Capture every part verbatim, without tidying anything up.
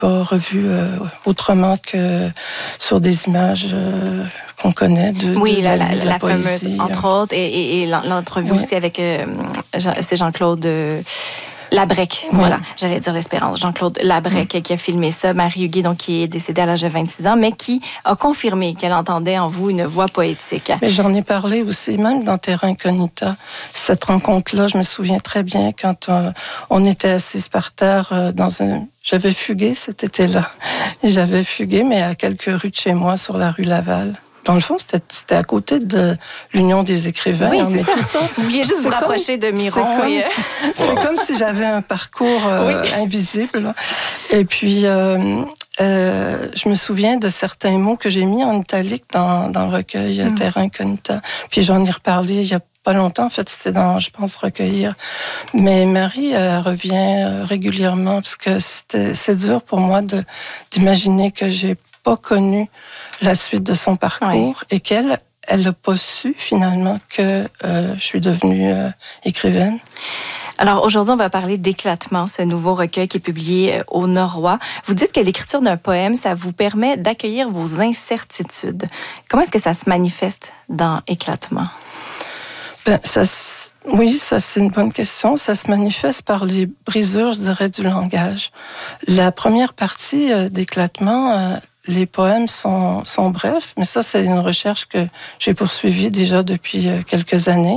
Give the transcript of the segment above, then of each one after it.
pas revu euh, autrement que sur des images euh, qu'on connaît de, oui, de la, la, la, de la, la poésie. fameuse, entre autres, et, et, et l'entrevue oui. aussi avec, euh, Jean, c'est Jean-Claude... Euh, Labrec, oui. voilà, j'allais dire l'Espérance. Jean-Claude Labrec oui. qui a filmé ça. Marie Huguet, donc, qui est décédée à l'âge de vingt-six ans, mais qui a confirmé qu'elle entendait en vous une voix poétique. Mais j'en ai parlé aussi, même dans Terra Incognita. Cette rencontre-là, je me souviens très bien quand euh, on était assis par terre euh, dans un... J'avais fugué cet été-là. Et j'avais fugué, mais à quelques rues de chez moi, sur la rue Laval. Dans le fond, c'était, c'était à côté de l'Union des écrivains. Oui, hein, c'est mais ça. Tout ça. Vous vouliez juste vous rapprocher comme, de Miron. C'est, comme, et... si, c'est comme si j'avais un parcours euh, oui. invisible. Et puis, euh, euh, je me souviens de certains mots que j'ai mis en italique dans, dans le recueil mm. Terra Incognita. Puis j'en ai reparlé il y a pas longtemps. En fait, c'était dans, je pense, Recueillir. Mais Marie elle revient régulièrement parce que c'était, c'est dur pour moi de, d'imaginer que j'ai pas connu la suite de son parcours oui. et qu'elle, elle n'a pas su finalement que euh, je suis devenue euh, écrivaine. Alors aujourd'hui, on va parler d'Éclatement, ce nouveau recueil qui est publié au Norrois. Vous dites que l'écriture d'un poème, ça vous permet d'accueillir vos incertitudes. Comment est-ce que ça se manifeste dans Éclatement? Ben, ça, oui, ça c'est une bonne question. Ça se manifeste par les brisures, je dirais, du langage. La première partie euh, d'Éclatement, euh, les poèmes sont, sont brefs, mais ça, c'est une recherche que j'ai poursuivie déjà depuis euh, quelques années.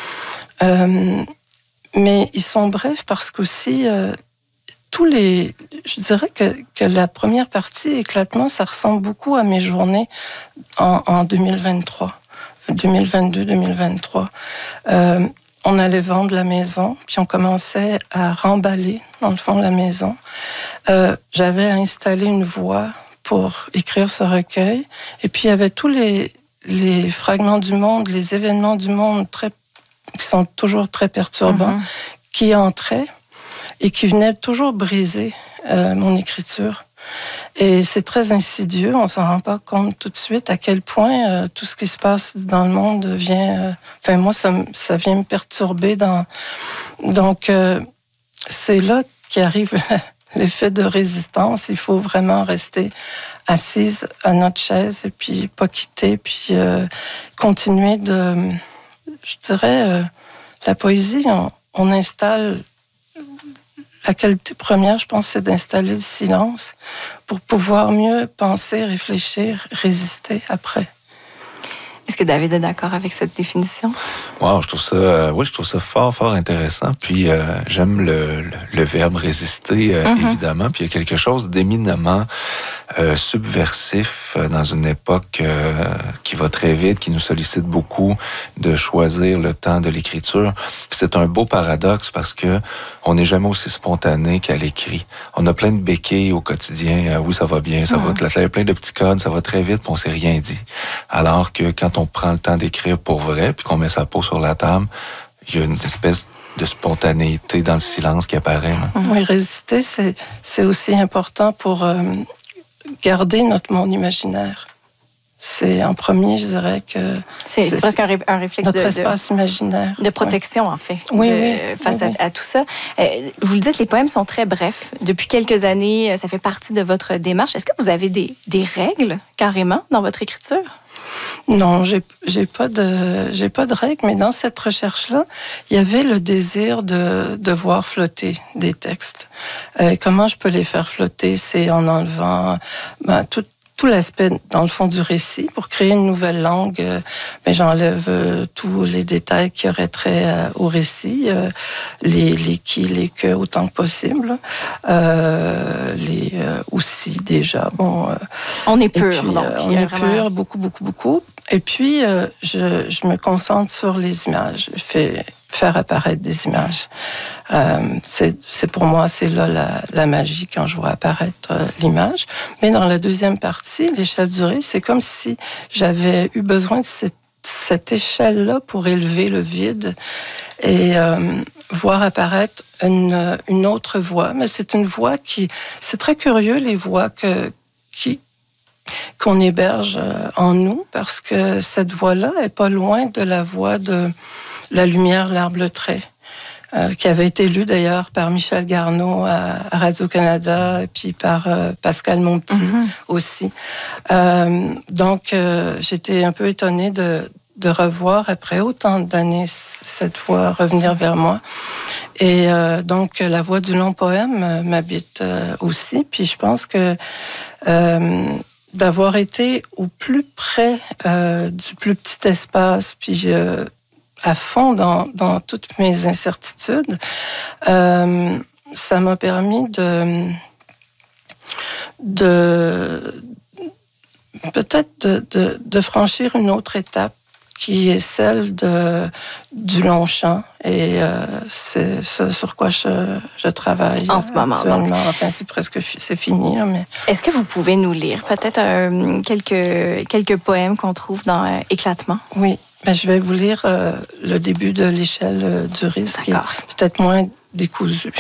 Euh, mais ils sont brefs parce qu'aussi, euh, tous les... Je dirais que, que la première partie, Éclatement, ça ressemble beaucoup à mes journées en, en deux mille vingt-trois. deux mille vingt-deux deux mille vingt-trois. Euh, on allait vendre la maison, puis on commençait à remballer, dans le fond, la maison. Euh, j'avais installé une voix pour écrire ce recueil. Et puis, il y avait tous les, les fragments du monde, les événements du monde très, qui sont toujours très perturbants, mm-hmm. qui entraient et qui venaient toujours briser euh, mon écriture. Et c'est très insidieux, on s'en rend pas compte tout de suite à quel point euh, tout ce qui se passe dans le monde vient... Euh, enfin, moi, ça, ça vient me perturber. Dans, donc, euh, c'est là qu'arrive l'effet de résistance. Il faut vraiment rester assise à notre chaise et puis pas quitter, puis euh, continuer de... Je dirais, euh, la poésie, on, on installe... La qualité première, je pense, c'est d'installer le silence pour pouvoir mieux penser, réfléchir, résister après. Est-ce que David est d'accord avec cette définition? Wow, je trouve ça, euh, oui, je trouve ça fort, fort intéressant. Puis euh, j'aime le, le, le verbe résister, euh, mm-hmm. évidemment. Puis il y a quelque chose d'éminemment euh, subversif euh, dans une époque euh, qui va très vite, qui nous sollicite beaucoup de choisir le temps de l'écriture. Puis c'est un beau paradoxe parce que on n'est jamais aussi spontané qu'à l'écrit. On a plein de béquilles au quotidien. Euh, oui, ça va bien, ça mm-hmm. va. Il y a plein de petits codes, ça va très vite, puis on s'est rien dit. Alors que quand on prend le temps d'écrire pour vrai, puis qu'on met sa peau sur la table, il y a une espèce de spontanéité dans le silence qui apparaît. Hein? Oui, résister, c'est, c'est aussi important pour euh, garder notre monde imaginaire. C'est en premier, je dirais que... C'est, c'est, c'est presque un, ré, un réflexe notre de, espace de, imaginaire. De protection, ouais. en fait, oui, de, oui, face oui, à, à tout ça. Euh, vous le dites, les poèmes sont très brefs. Depuis quelques années, ça fait partie de votre démarche. Est-ce que vous avez des, des règles, carrément, dans votre écriture? Non, j'ai, j'ai pas de, j'ai pas de règles, mais dans cette recherche-là, il y avait le désir de, de voir flotter des textes. Euh, comment je peux les faire flotter? C'est en enlevant ben, tout, tout l'aspect, dans le fond, du récit. Pour créer une nouvelle langue, euh, ben, j'enlève euh, tous les détails qui auraient trait euh, au récit, euh, les, les qui, les que, autant que possible. Euh, les euh, aussi, déjà. Bon, euh, on est pur, puis, donc. Euh, on est vraiment... pur, beaucoup, beaucoup, beaucoup. Et puis, euh, je, je me concentre sur les images. Je fais faire apparaître des images. Euh, c'est, c'est pour moi, c'est là la, la magie quand je vois apparaître euh, l'image. Mais dans la deuxième partie, l'échelle du ré, c'est comme si j'avais eu besoin de cette, cette échelle-là pour élever le vide et euh, voir apparaître une, une autre voix. Mais c'est une voix qui... C'est très curieux, les voix que, qui... qu'on héberge en nous, parce que cette voix-là est pas loin de la voix de la lumière, l'arbre, le trait. euh, qui avait été lu d'ailleurs par Michel Garneau à, à Radio-Canada et puis par euh, Pascal Monpetit mm-hmm. aussi. Euh, donc, euh, j'étais un peu étonnée de, de revoir, après autant d'années, cette voix revenir vers moi. Et euh, donc, la voix du long poème euh, m'habite euh, aussi. Puis je pense que euh, d'avoir été au plus près euh, du plus petit espace, puis euh, à fond dans, dans toutes mes incertitudes, euh, ça m'a permis de, de peut-être de, de, de franchir une autre étape qui est celle de, du Longchamp. Et euh, c'est ce sur quoi je, je travaille en ce moment. Actuellement. Donc. Enfin, c'est presque c'est fini. Mais... Est-ce que vous pouvez nous lire peut-être euh, quelques, quelques poèmes qu'on trouve dans euh, Éclatement? Oui. Ben, je vais vous lire euh, le début de l'échelle euh, du risque, qui est peut-être moins décousu.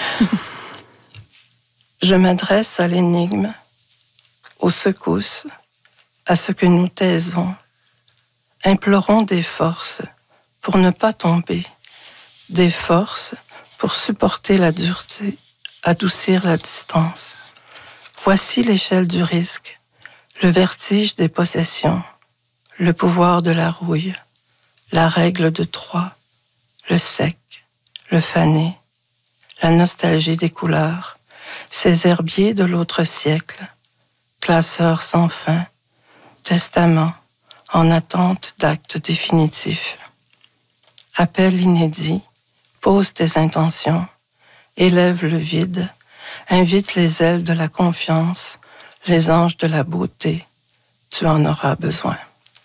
Je m'adresse à l'énigme, aux secousses, à ce que nous taisons. Implorons des forces pour ne pas tomber, des forces pour supporter la dureté, adoucir la distance. Voici l'échelle du risque, le vertige des possessions, le pouvoir de la rouille, la règle de trois, le sec, le fané, la nostalgie des couleurs, ces herbiers de l'autre siècle, classeurs sans fin, testament, en attente d'actes définitifs. Appel inédit, pose tes intentions, élève le vide, invite les ailes de la confiance, les anges de la beauté. Tu en auras besoin.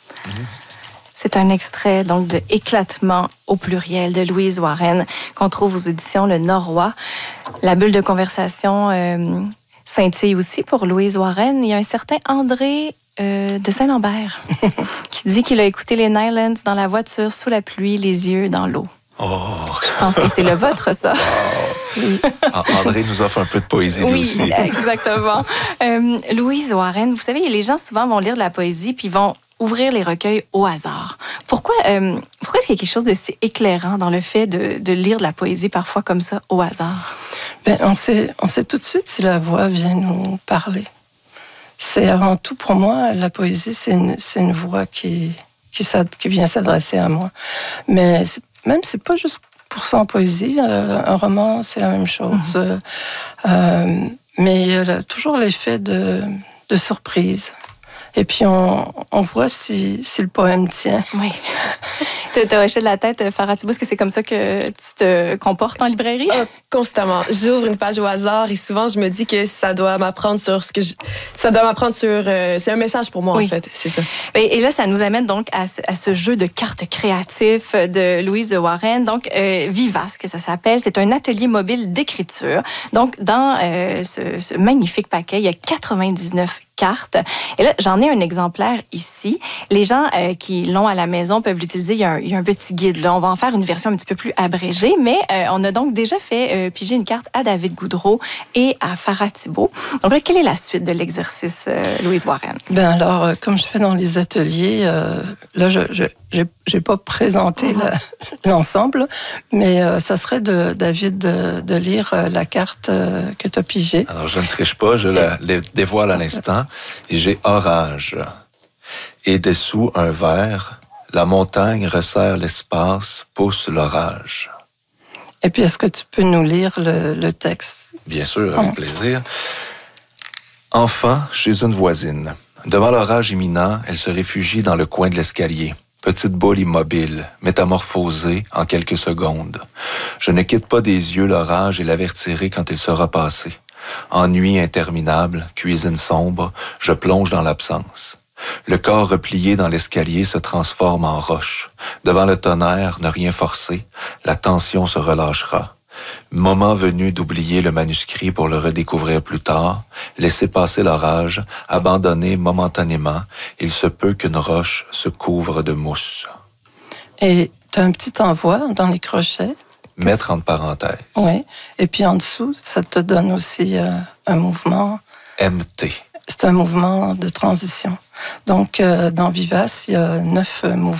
C'est un extrait donc de Éclatement au pluriel de Louise Warren qu'on trouve aux éditions Le Norrois. La bulle de conversation euh, scintille aussi pour Louise Warren. Il y a un certain André Euh, de Saint-Lambert, qui dit qu'il a écouté les Nylons dans la voiture, sous la pluie, les yeux dans l'eau. Oh. Je pense que c'est le vôtre, ça. Oh. Oui. André nous offre un peu de poésie, lui oui, aussi. Oui, exactement. euh, Louise Warren, vous savez, les gens souvent vont lire de la poésie puis vont ouvrir les recueils au hasard. Pourquoi, euh, pourquoi est-ce qu'il y a quelque chose de si éclairant dans le fait de, de lire de la poésie parfois comme ça, au hasard? Ben, on sait, on sait tout de suite si la voix vient nous parler. C'est avant tout, pour moi, la poésie, c'est une, c'est une voix qui, qui, qui vient s'adresser à moi. Mais c'est, même, c'est pas juste pour ça en poésie. Euh, un roman, c'est la même chose. Mm-hmm. Euh, mais il y a toujours l'effet de, de surprise. Et puis, on, on voit si, si le poème tient. Oui. Tu as hoché de la tête, Farah Thibault. Est-ce que c'est comme ça que tu te comportes en librairie? Euh, constamment. J'ouvre une page au hasard et souvent, je me dis que ça doit m'apprendre sur ce que je... Ça doit m'apprendre sur... Euh, c'est un message pour moi, oui. En fait. C'est ça. Et, et là, ça nous amène donc à ce, à ce jeu de cartes créatifs de Louise Warren. Donc, euh, Vivace, que ça s'appelle. C'est un atelier mobile d'écriture. Donc, dans euh, ce, ce magnifique paquet, il y a quatre-vingt-dix-neuf cartes. Et là, j'en ai un exemplaire ici. Les gens euh, qui l'ont à la maison peuvent l'utiliser. Il y a un, il y a un petit guide. Là. On va en faire une version un petit peu plus abrégée, mais euh, on a donc déjà fait euh, piger une carte à David Goudreau et à Farah Thibault. Donc là, quelle est la suite de l'exercice, euh, Louise Warren? Ben alors, euh, comme je fais dans les ateliers, euh, là, je je j'ai, j'ai pas présenté mm-hmm. la, l'ensemble, mais euh, ça serait de David de, de lire euh, la carte euh, que tu as pigée. Alors, je ne triche pas, je la les dévoile à l'instant. Et j'ai orage. Et dessous un verre, la montagne resserre l'espace, pousse l'orage. Et puis, est-ce que tu peux nous lire le, le texte? Bien sûr, avec oh. plaisir. Enfant chez une voisine. Devant l'orage imminent, elle se réfugie dans le coin de l'escalier. Petite boule immobile, métamorphosée en quelques secondes. Je ne quitte pas des yeux l'orage et l'avertirai quand il sera passé. Ennui interminable, cuisine sombre, je plonge dans l'absence. Le corps replié dans l'escalier se transforme en roche. Devant le tonnerre, ne rien forcer, la tension se relâchera. Moment venu d'oublier le manuscrit pour le redécouvrir plus tard, laisser passer l'orage, abandonner momentanément, il se peut qu'une roche se couvre de mousse. Et tu as un petit envoi dans les crochets? Mettre entre parenthèses. Oui. Et puis en dessous, ça te donne aussi euh, un mouvement. M T. C'est un mouvement de transition. Donc, euh, dans Vivace, il y a neuf euh, mouvements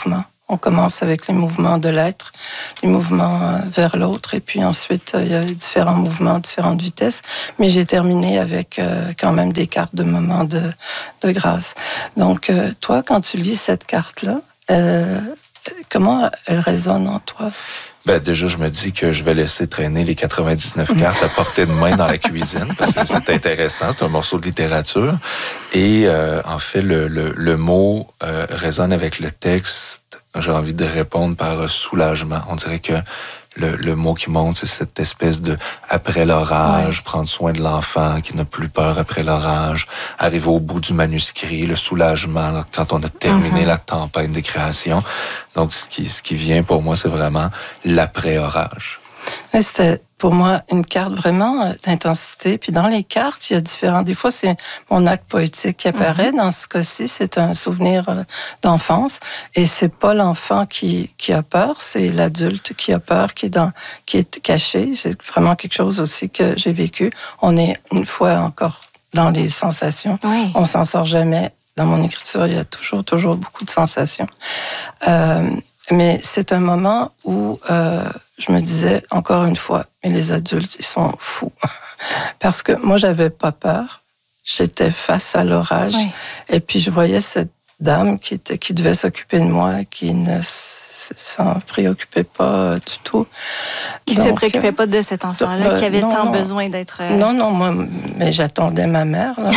On commence avec les mouvements de l'être, les mouvements vers l'autre, et puis ensuite, il y a différents mouvements, différentes vitesses. Mais j'ai terminé avec euh, quand même des cartes de moments de, de grâce. Donc, euh, toi, quand tu lis cette carte-là, euh, comment elle résonne en toi? Ben, déjà, je me dis que je vais laisser traîner les quatre-vingt-dix-neuf cartes à portée de main dans la cuisine, parce que c'est intéressant, c'est un morceau de littérature. Et euh, en fait, le, le, le mot euh, résonne avec le texte. J'ai envie de répondre par soulagement. On dirait que le, le mot qui monte, c'est cette espèce de après l'orage, ouais. Prendre soin de l'enfant qui n'a plus peur après l'orage, arriver au bout du manuscrit, le soulagement là, quand on a terminé mm-hmm. la tempête des créations. Donc, ce qui, ce qui vient pour moi, c'est vraiment l'après-orage. C'était pour moi une carte vraiment d'intensité. Puis dans les cartes, il y a différents... Des fois, c'est mon acte poétique qui apparaît. Mm-hmm. Dans ce cas-ci, c'est un souvenir d'enfance. Et c'est pas l'enfant qui, qui a peur, c'est l'adulte qui a peur, qui est, dans, qui est caché. C'est vraiment quelque chose aussi que j'ai vécu. On est une fois encore dans les sensations. Oui. On s'en sort jamais. Dans mon écriture, il y a toujours, toujours beaucoup de sensations. Euh, mais c'est un moment où... Euh, je me disais, encore une fois, mais les adultes, ils sont fous. Parce que moi, j'avais pas peur. J'étais face à l'orage. Oui. Et puis, je voyais cette dame qui, était, qui devait s'occuper de moi, qui ne s'en préoccupait pas du tout. Qui ne se préoccupait pas de cet enfant-là, euh, qui avait non, tant non. besoin d'être... Euh... Non, non, moi, mais j'attendais ma mère. Là.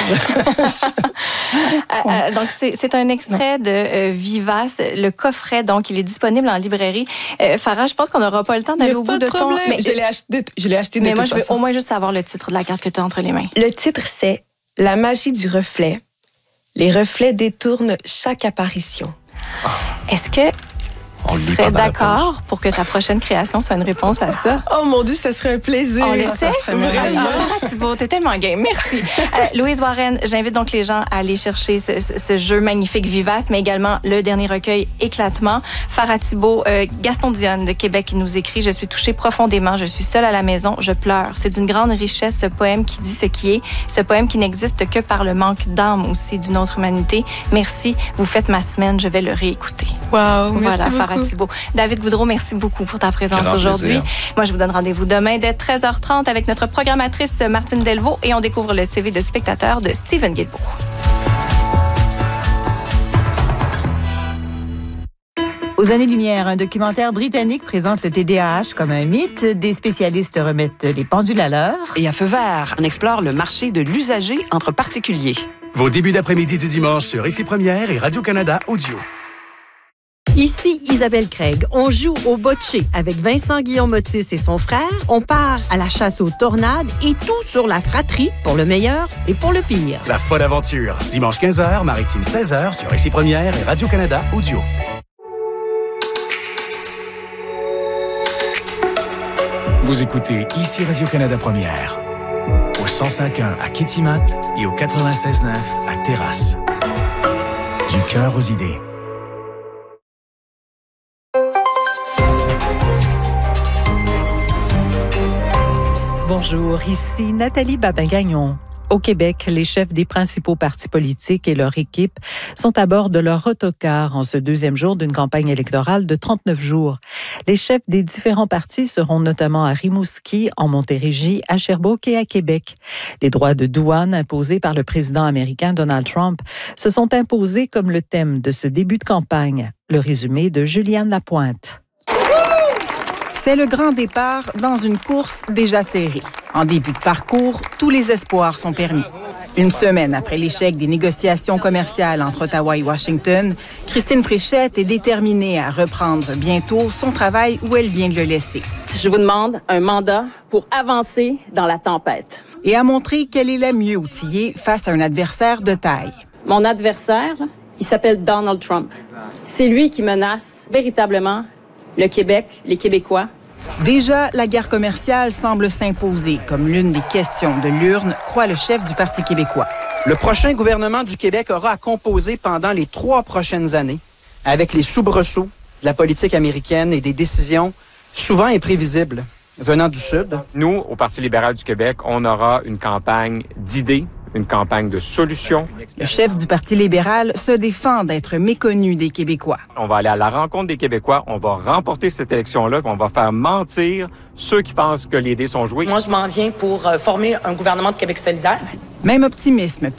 euh, donc, c'est, c'est un extrait non. de euh, Vivace. Le coffret, donc, il est disponible en librairie. Euh, Farah, je pense qu'on n'aura pas le temps d'aller au bout de, de ton... Mais je l'ai acheté, je l'ai acheté de mais toute moi, je veux façon. au moins juste savoir le titre de la carte que tu as entre les mains. Le titre, c'est « La magie du reflet. Les reflets détournent chaque apparition. Ah. » Est-ce que... On tu serais d'accord pour que ta prochaine création soit une réponse à ça? Oh mon Dieu, ça serait un plaisir. On l'essaie? Vraiment. Ah, Thibault, t'es tellement game. Merci. euh, Louise Warren, j'invite donc les gens à aller chercher ce, ce, ce jeu magnifique Vivace, mais également le dernier recueil Éclatement. Farah Thibault, euh, Gaston Dionne de Québec qui nous écrit « Je suis touchée profondément, je suis seule à la maison, je pleure. C'est d'une grande richesse ce poème qui dit ce qui est, ce poème qui n'existe que par le manque d'âme aussi d'une autre humanité. Merci, vous faites ma semaine, je vais le réécouter. » Wow, voilà, Farah Thibault. David Goudreau, merci beaucoup pour ta présence Grand aujourd'hui. Plaisir. Moi, je vous donne rendez-vous demain dès treize heures trente avec notre programmatrice Martine Delvaux et on découvre le C V de spectateur de Stephen Guilbeault. Aux années-lumière, un documentaire britannique présente le T D A H comme un mythe. Des spécialistes remettent les pendules à l'heure. Et à Feu vert, on explore le marché de l'usager entre particuliers. Vos débuts d'après-midi du dimanche sur Ici Première et Radio-Canada Audio. Ici Isabelle Craig. On joue au bocce avec Vincent Guillaume-Motis et son frère. On part à la chasse aux tornades et tout sur la fratrie pour le meilleur et pour le pire. La folle aventure. Dimanche quinze heures, Maritime seize heures sur Ici Première et Radio-Canada Audio. Vous écoutez Ici Radio-Canada Première. Au cent cinq point un à Kitimat et au quatre-vingt-seize neuf à Terrasse. Du cœur aux idées. Bonjour, ici Nathalie Babin-Gagnon. Au Québec, les chefs des principaux partis politiques et leur équipe sont à bord de leur autocar en ce deuxième jour d'une campagne électorale de trente-neuf jours. Les chefs des différents partis seront notamment à Rimouski, en Montérégie, à Sherbrooke et à Québec. Les droits de douane imposés par le président américain Donald Trump se sont imposés comme le thème de ce début de campagne. Le résumé de Juliane Lapointe. C'est le grand départ dans une course déjà serrée. En début de parcours, tous les espoirs sont permis. Une semaine après l'échec des négociations commerciales entre Ottawa et Washington, Christine Fréchette est déterminée à reprendre bientôt son travail où elle vient de le laisser. Je vous demande un mandat pour avancer dans la tempête. Et à montrer qu'elle est la mieux outillée face à un adversaire de taille. Mon adversaire, il s'appelle Donald Trump. C'est lui qui menace véritablement le Québec, les Québécois. Déjà, la guerre commerciale semble s'imposer comme l'une des questions de l'urne, croit le chef du Parti québécois. Le prochain gouvernement du Québec aura à composer pendant les trois prochaines années avec les soubresauts de la politique américaine et des décisions souvent imprévisibles venant du Sud. Nous, au Parti libéral du Québec, on aura une campagne d'idées une campagne de solutions. Le chef du Parti libéral se défend d'être méconnu des Québécois. On va aller à la rencontre des Québécois, on va remporter cette élection-là, on va faire mentir ceux qui pensent que les dés sont joués. Moi, je m'en viens pour former un gouvernement de Québec solidaire. Même optimisme